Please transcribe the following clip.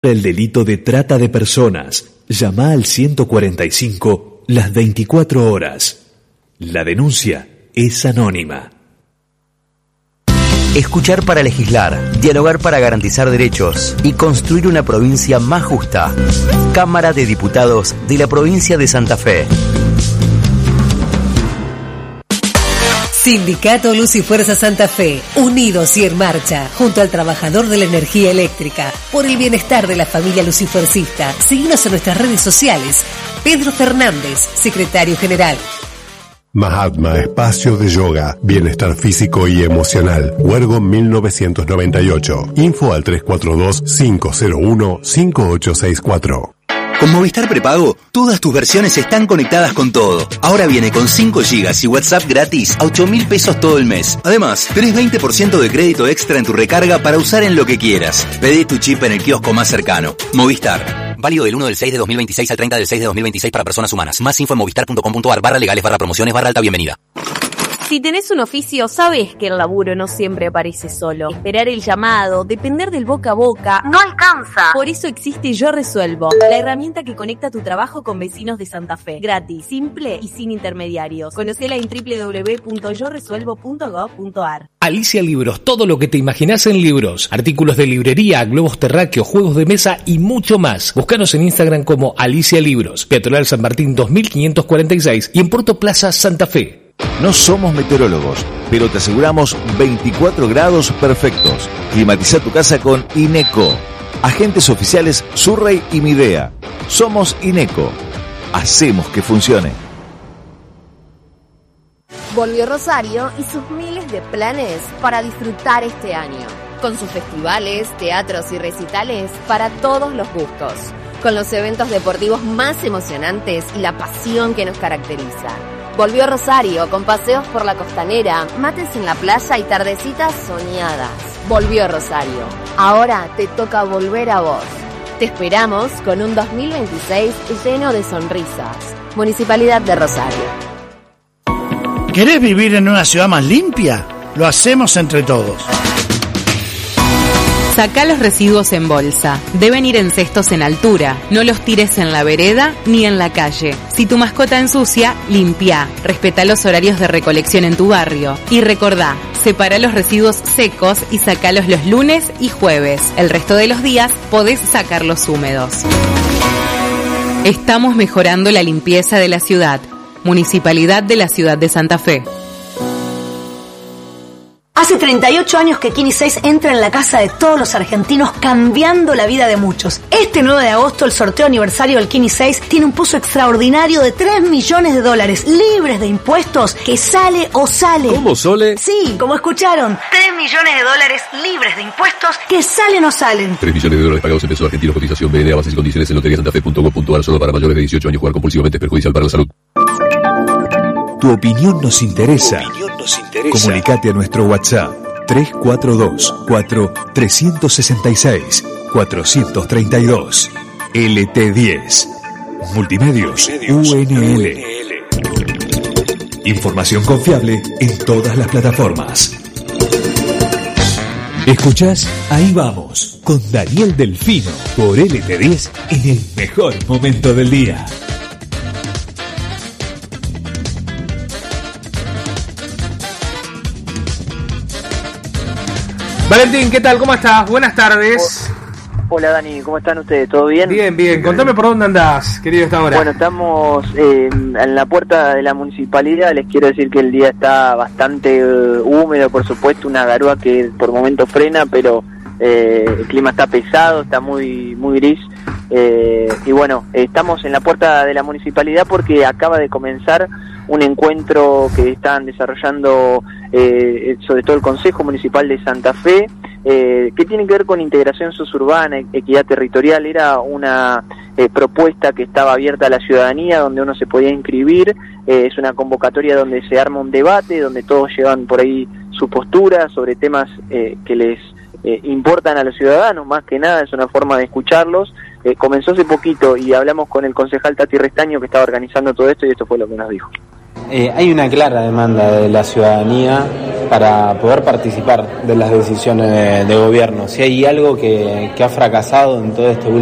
El delito de trata de personas. Llama al 145 las 24 horas. La denuncia es anónima. Escuchar para legislar, dialogar para garantizar derechos y construir una provincia más justa. Cámara de Diputados de la provincia de Santa Fe. Sindicato Luz y Fuerza Santa Fe, unidos y en marcha, junto al trabajador de la energía eléctrica, por el bienestar de la familia lucifuercista. Síguenos en nuestras redes sociales. Pedro Fernández, secretario general. Mahatma, espacio de yoga, bienestar físico y emocional. Huergo 1998. Info al 342-501-5864. Con Movistar Prepago, todas tus versiones están conectadas con todo. Ahora viene con 5 GB y WhatsApp gratis a 8.000 pesos todo el mes. Además, tenés 20% de crédito extra en tu recarga para usar en lo que quieras. Pedí tu chip en el kiosco más cercano. Movistar. Válido del 1 del 6 de 2026 al 30 del 6 de 2026 para personas humanas. Más info en movistar.com.ar/legales/promociones/alta bienvenida. Si tenés un oficio, sabés que el laburo no siempre aparece solo. Esperar el llamado, depender del boca a boca, no alcanza. Por eso existe Yo Resuelvo, la herramienta que conecta tu trabajo con vecinos de Santa Fe. Gratis, simple y sin intermediarios. Conocela en www.yoresuelvo.gov.ar. Alicia Libros, todo lo que te imaginás en libros. Artículos de librería, globos terráqueos, juegos de mesa y mucho más. Búscanos en Instagram como Alicia Libros, Peatonal San Martín 2546 y en Puerto Plaza Santa Fe. No somos meteorólogos, pero te aseguramos 24 grados perfectos. Climatiza tu casa con INECO. Agentes oficiales Surrey y Midea. Somos INECO. Hacemos que funcione. Volvió Rosario y sus miles de planes para disfrutar este año. Con sus festivales, teatros y recitales para todos los gustos. Con los eventos deportivos más emocionantes y la pasión que nos caracteriza. Volvió Rosario con paseos por la costanera, mates en la playa y tardecitas soñadas. Volvió Rosario. Ahora te toca volver a vos. Te esperamos con un 2026 lleno de sonrisas. Municipalidad de Rosario. ¿Querés vivir en una ciudad más limpia? Lo hacemos entre todos. Sacá los residuos en bolsa. Deben ir en cestos en altura. No los tires en la vereda ni en la calle. Si tu mascota ensucia, limpia. Respetá los horarios de recolección en tu barrio. Y recordá, separa los residuos secos y sacalos los lunes y jueves. El resto de los días podés sacarlos húmedos. Estamos mejorando la limpieza de la ciudad. Municipalidad de la Ciudad de Santa Fe. Hace 38 años que Kini 6 entra en la casa de todos los argentinos, cambiando la vida de muchos. Este 9 de agosto, el sorteo aniversario del Kini 6 tiene un pozo extraordinario de $3 millones, libres de impuestos, que sale o sale. ¿Cómo, Sole? Sí, como escucharon, $3 millones libres de impuestos, que salen o salen. $3 millones pagados en pesos argentinos. Cotización BNA, bases y condiciones en loteriasantafe.gov.ar. Solo para mayores de 18 años. Jugar compulsivamente es perjudicial para la salud. Tu opinión nos interesa. Comunicate a nuestro WhatsApp 342-4366-432. LT10. Multimedios UNL. Información confiable en todas las plataformas. ¿Escuchás? Ahí vamos, con Daniel Delfino, por LT10 en el mejor momento del día. Valentín, ¿qué tal? ¿Cómo estás? Buenas tardes. Hola Dani, ¿cómo están ustedes? ¿Todo bien? Bien, bien. Contame por dónde andás, querido, esta hora. Bueno, estamos en la puerta de la municipalidad. Les quiero decir que el día está bastante húmedo, por supuesto, una garúa que por momentos frena, pero el clima está pesado, está muy gris. Y bueno, estamos en la puerta de la municipalidad porque acaba de comenzar un encuentro que están desarrollando sobre todo el Consejo Municipal de Santa Fe, que tiene que ver con integración suburbana, equidad territorial. Era una propuesta que estaba abierta a la ciudadanía, donde uno se podía inscribir. Es una convocatoria donde se arma un debate, donde todos llevan por ahí su postura sobre temas que les importan a los ciudadanos. Más que nada es una forma de escucharlos. Comenzó hace poquito y hablamos con el concejal Tati Restaño, que estaba organizando todo esto, y esto fue lo que nos dijo. Hay una clara demanda de la ciudadanía para poder participar de las decisiones de gobierno. Si hay algo que ha fracasado en todo este